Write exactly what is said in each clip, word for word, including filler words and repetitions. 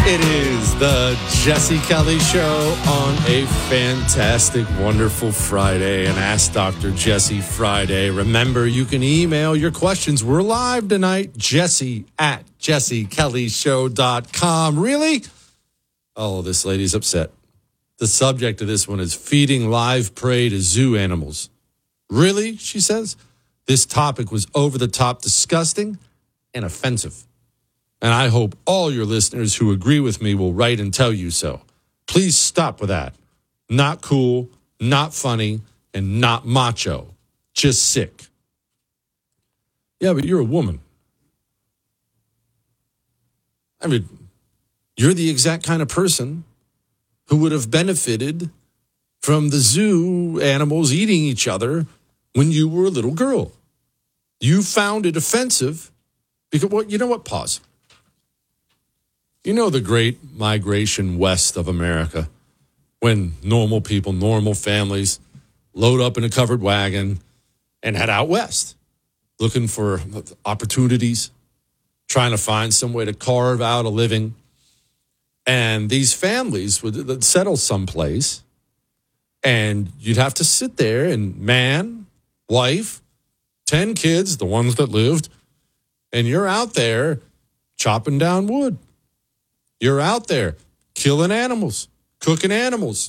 It is the Jesse Kelly Show on a fantastic, wonderful Friday, an Ask Doctor Jesse Friday. Remember, you can email your questions. We're live tonight, Jesse at jesse kelly show dot com. Really? Oh, this lady's upset. The subject of this one is feeding live prey to zoo animals. Really, she says? This topic was over the top disgusting and offensive. And I hope all your listeners who agree with me will write and tell you so. Please stop with that. Not cool, not funny, and not macho. Just sick. Yeah, but you're a woman. I mean, you're the exact kind of person who would have benefited from the zoo animals eating each other when you were a little girl. You found it offensive because, well, you know what? Pause. You know the great migration west of America, when normal people, normal families load up in a covered wagon and head out west, looking for opportunities, trying to find some way to carve out a living. And these families would settle someplace, and you'd have to sit there, and man, wife, ten kids, the ones that lived, and you're out there chopping down wood. You're out there killing animals, cooking animals.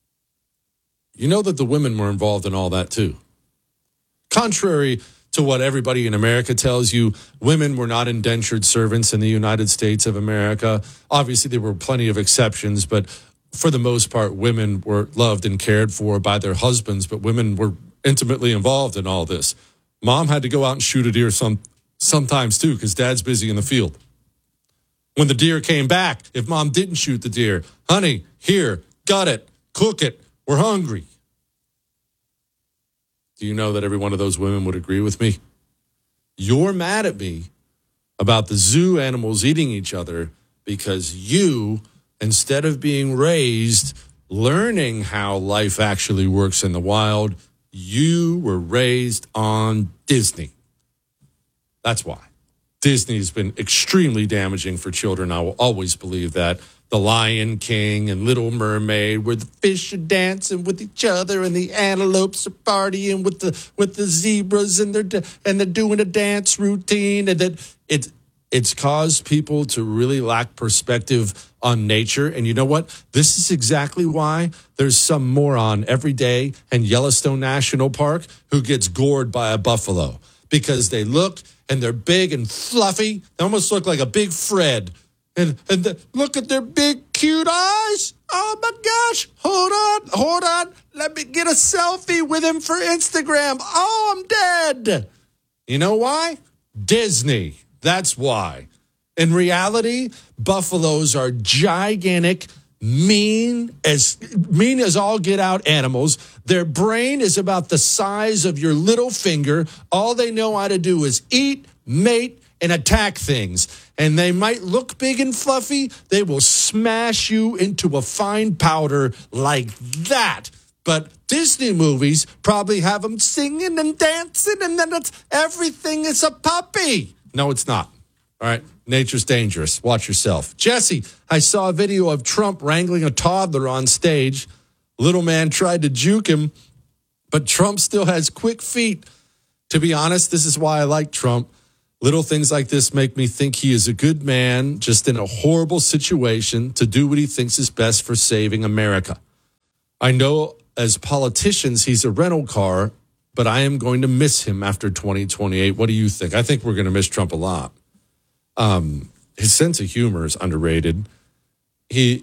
You know that the women were involved in all that too. Contrary to what everybody in America tells you, women were not indentured servants in the United States of America. Obviously, there were plenty of exceptions, but for the most part, women were loved and cared for by their husbands, but women were intimately involved in all this. Mom had to go out and shoot a deer some sometimes too, because dad's busy in the field. When the deer came back, if mom didn't shoot the deer, honey, here, gut it, cook it, we're hungry. Do you know that every one of those women would agree with me? You're mad at me about the zoo animals eating each other because you, instead of being raised learning how life actually works in the wild, you were raised on Disney. That's why. Disney's been extremely damaging for children. I will always believe that. The Lion King and Little Mermaid, where the fish are dancing with each other and the antelopes are partying with the with the zebras, and they're and they're doing a dance routine, and that it it's caused people to really lack perspective on nature. And you know what? This is exactly why there's some moron every day in Yellowstone National Park who gets gored by a buffalo because they look and they're big and fluffy. They almost look like a big Fred. And, and the, look at their big, cute eyes. Oh, my gosh. Hold on. Hold on. Let me get a selfie with him for Instagram. Oh, I'm dead. You know why? Disney. That's why. In reality, buffaloes are gigantic, mean as mean as all get out animals. Their brain is about the size of your little finger. All they know how to do is eat, mate, and attack things. And they might look big and fluffy. They will smash you into a fine powder like that. But Disney movies probably have them singing and dancing, and then it's everything is a puppy. No, it's not. All right. Nature's dangerous. Watch yourself. Jesse, I saw a video of Trump wrangling a toddler on stage. Little man tried to juke him, but Trump still has quick feet. To be honest, this is why I like Trump. Little things like this make me think he is a good man, just in a horrible situation to do what he thinks is best for saving America. I know as politicians, he's a rental car, but I am going to miss him after twenty twenty-eight. What do you think? I think we're going to miss Trump a lot. Um, his sense of humor is underrated. He,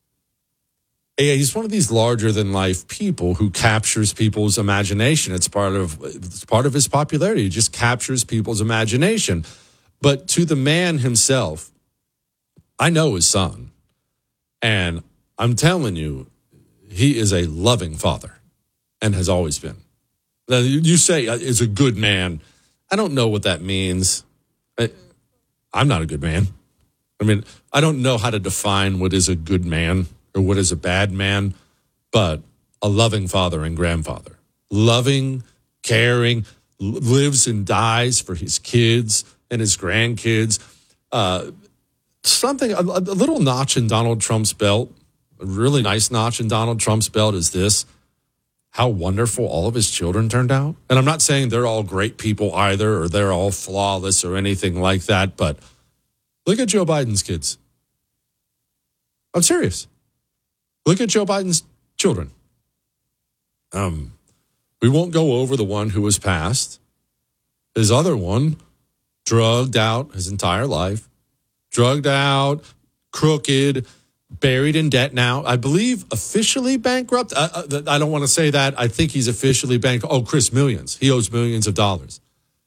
he's one of these larger than life people who captures people's imagination. It's part of, it's part of his popularity. He just captures people's imagination. But to the man himself, I know his son, and I'm telling you, he is a loving father and has always been. Now, you say is a good man. I don't know what that means. I, I'm not a good man. I mean, I don't know how to define what is a good man or what is a bad man, but a loving father and grandfather. Loving, caring, lives and dies for his kids and his grandkids. Uh, something, a, a little notch in Donald Trump's belt, a really nice notch in Donald Trump's belt is this: how wonderful all of his children turned out. And I'm not saying they're all great people either, or they're all flawless or anything like that, but look at Joe Biden's kids. I'm serious. Look at Joe Biden's children. Um, we won't go over the one who was passed. His other one, drugged out his entire life, drugged out, crooked, buried in debt now. I believe officially bankrupt. I, I, I don't want to say that. I think he's officially bankrupt. Oh, Chris, millions. He owes millions of dollars.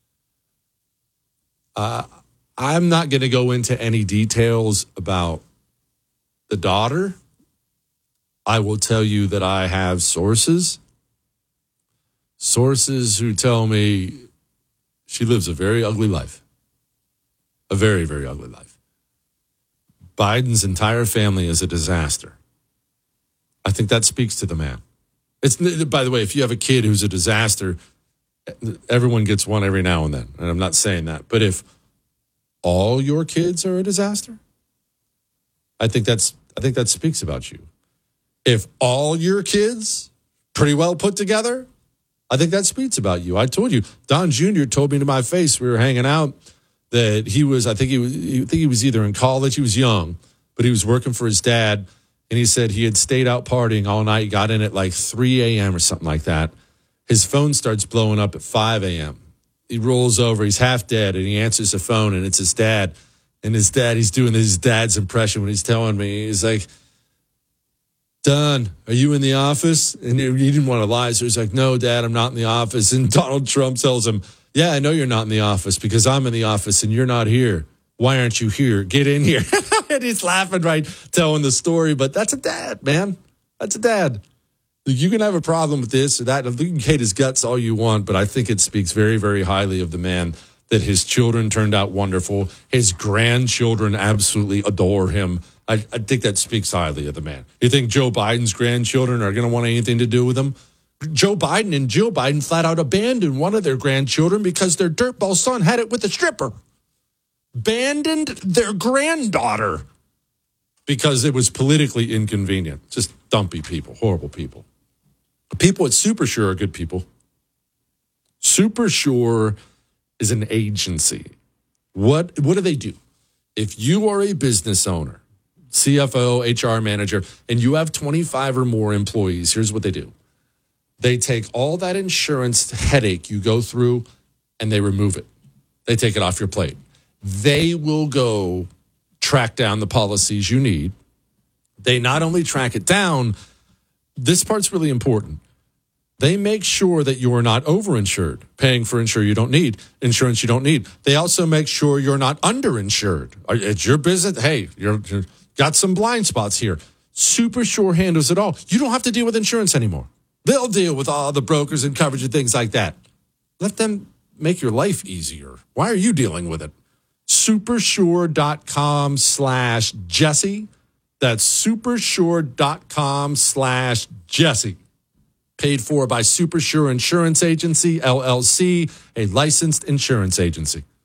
Uh, I'm not going to go into any details about the daughter. I will tell you that I have sources, sources who tell me she lives a very ugly life, a very, very ugly life. Biden's entire family is a disaster. I think that speaks to the man. It's, by the way, if you have a kid who's a disaster, everyone gets one every now and then. And I'm not saying that. But if all your kids are a disaster, I think that's I think that speaks about you. If all your kids pretty well put together, I think that speaks about you. I told you, Don Junior told me to my face, we were hanging out, that he was, I think he was, I think he was either in college, he was young, but he was working for his dad. And he said he had stayed out partying all night, got in at like three a.m. or something like that. His phone starts blowing up at five a.m. He rolls over, he's half dead, and he answers the phone, and it's his dad. And his dad, he's doing his dad's impression when he's telling me, he's like, Don, are you in the office? And he didn't want to lie, so he's like, no, Dad, I'm not in the office. And Donald Trump tells him, yeah, I know you're not in the office because I'm in the office and you're not here. Why aren't you here? Get in here. And he's laughing, right, telling the story. But that's a dad, man. That's a dad. You can have a problem with this or that. You can hate his guts all you want, but I think it speaks very, very highly of the man that his children turned out wonderful. His grandchildren absolutely adore him. I, I think that speaks highly of the man. You think Joe Biden's grandchildren are going to want anything to do with him? Joe Biden and Jill Biden flat out abandoned one of their grandchildren because their dirtball son had it with a stripper. Abandoned their granddaughter because it was politically inconvenient. Just dumpy people, horrible people. People at Supersure are good people. Supersure is an agency. What, what do they do? If you are a business owner, C F O, H R manager, and you have twenty-five or more employees, here's what they do. They take all that insurance headache you go through and they remove it. They take it off your plate. They will go track down the policies you need. They not only track it down, this part's really important. They make sure that you're not overinsured, paying for insurance you don't need, insurance you don't need. They also make sure you're not underinsured. It's your business. Hey, you're, you're got some blind spots here. Supersure handles it all. You don't have to deal with insurance anymore. They'll deal with all the brokers and coverage and things like that. Let them make your life easier. Why are you dealing with it? Supersure.com slash Jesse. That's supersure.com slash Jesse. Paid for by Supersure Insurance Agency, L L C, a licensed insurance agency.